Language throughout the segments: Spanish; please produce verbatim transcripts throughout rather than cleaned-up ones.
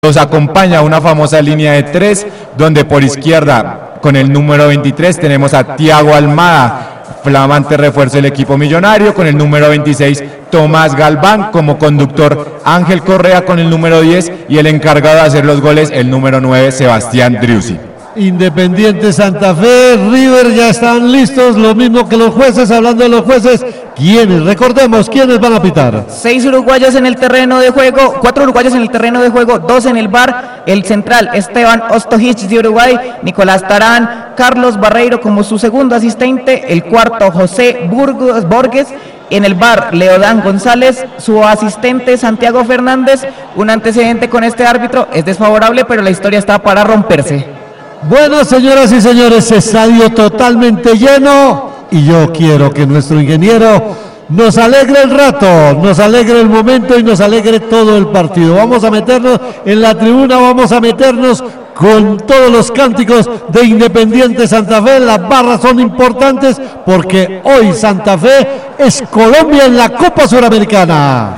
Los acompaña una famosa línea de tres, donde por izquierda, con el número veintitrés, tenemos a Thiago Almada, flamante refuerzo del equipo millonario, con el número veintiséis, Tomás Galván, como conductor Ángel Correa con el número diez, y el encargado de hacer los goles, el número nueve, Sebastián Driussi. Independiente Santa Fe, River ya están listos, lo mismo que los jueces. Hablando de los jueces, ¿quiénes? Recordemos, ¿quiénes van a pitar? Seis uruguayos en el terreno de juego, cuatro uruguayos en el terreno de juego, dos en el V A R, el central Esteban Ostojic de Uruguay, Nicolás Tarán, Carlos Barreiro como su segundo asistente, el cuarto José Burgos Borges, en el V A R Leodán González, su asistente Santiago Fernández. Un antecedente con este árbitro es desfavorable, pero la historia está para romperse. Bueno, señoras y señores, estadio totalmente lleno y yo quiero que nuestro ingeniero nos alegre el rato, nos alegre el momento y nos alegre todo el partido. Vamos a meternos en la tribuna, vamos a meternos con todos los cánticos de Independiente Santa Fe. Las barras son importantes porque hoy Santa Fe es Colombia en la Copa Suramericana.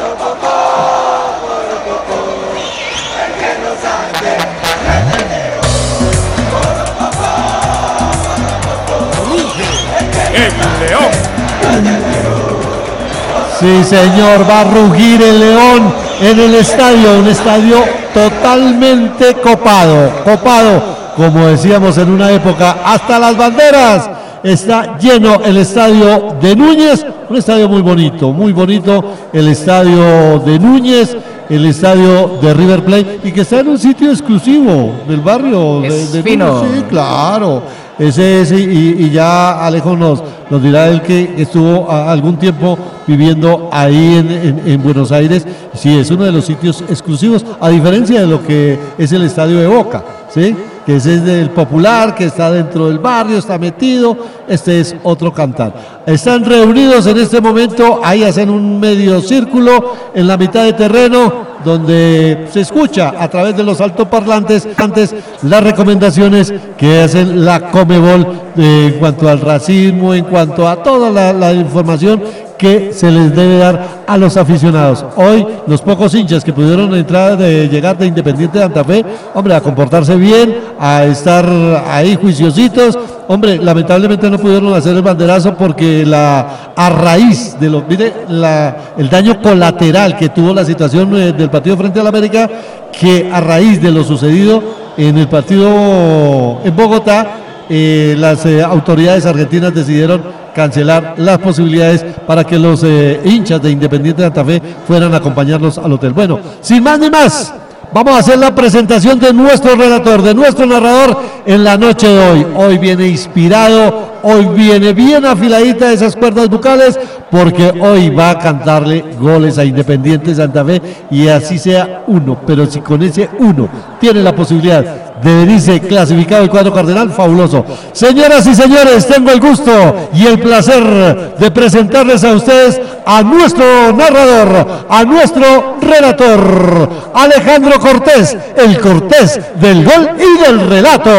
Sí, señor, va a rugir el león en el estadio, un estadio totalmente copado, copado, como decíamos en una época, hasta las banderas. Está lleno el estadio de Núñez, un estadio muy bonito, muy bonito, el estadio de Núñez, el estadio de River Plate, y que está en un sitio exclusivo del barrio. Es de, de fino. Núñez. Sí, claro. Ese es, y, y ya Alejo nos, nos dirá él que estuvo a, algún tiempo viviendo ahí en, en, en Buenos Aires. Sí, es uno de los sitios exclusivos, a diferencia de lo que es el estadio de Boca, ¿sí? Que ese es del popular, que está dentro del barrio, está metido. Este es otro cantar. Están reunidos en este momento, ahí hacen un medio círculo en la mitad de terreno, donde se escucha a través de los altoparlantes antes las recomendaciones que hacen la Conmebol eh, en cuanto al racismo, en cuanto a toda la, la información que se les debe dar a los aficionados. Hoy los pocos hinchas que pudieron entrar de llegar de Independiente de Santa Fe, hombre, a comportarse bien, a estar ahí juiciositos, hombre, lamentablemente no pudieron hacer el banderazo porque la a raíz de lo, mire, la, el daño colateral que tuvo la situación eh, del partido frente al América, que a raíz de lo sucedido en el partido en Bogotá, eh, las eh, autoridades argentinas decidieron cancelar las posibilidades para que los eh, hinchas de Independiente de Santa Fe fueran a acompañarlos al hotel. Bueno, sin más ni más, vamos a hacer la presentación de nuestro relator, de nuestro narrador en la noche de hoy. Hoy viene inspirado, hoy viene bien afiladita esas cuerdas vocales, porque hoy va a cantarle goles a Independiente Santa Fe, y así sea uno, pero si con ese uno tiene la posibilidad de venirse clasificado el cuadro cardenal, fabuloso. Señoras y señores, tengo el gusto y el placer de presentarles a ustedes a nuestro narrador, a nuestro relator, Alejandro Cortés, el Cortés del gol y del relato.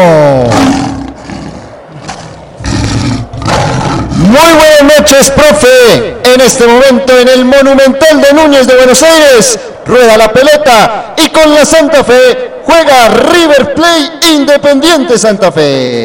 Muy buenas noches, profe. En este momento en el Monumental de Núñez de Buenos Aires, rueda la pelota y con la Santa Fe juega River Plate Independiente Santa Fe.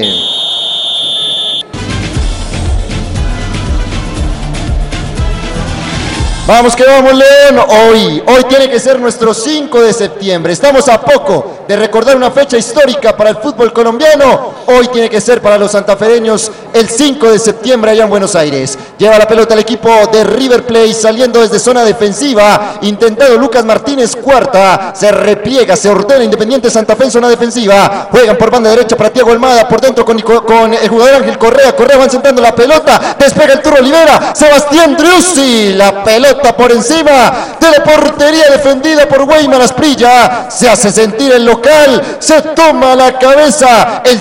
Vamos que vamos, León. Hoy, hoy tiene que ser nuestro cinco de septiembre. Estamos a poco de recordar una fecha histórica para el fútbol colombiano. Hoy tiene que ser para los santafereños el cinco de septiembre allá en Buenos Aires. Lleva la pelota el equipo de River Plate saliendo desde zona defensiva. Intentado Lucas Martínez, cuarta. Se repliega, se ordena Independiente Santa Fe en zona defensiva. Juegan por banda derecha para Thiago Almada. Por dentro con, con el jugador Ángel Correa. Correa van sentando la pelota. Despega el Turro Olivera. Sebastián Driussi. La pelota por encima de la portería defendida por Weimar Asprilla. Se hace sentir el local, se toma la cabeza el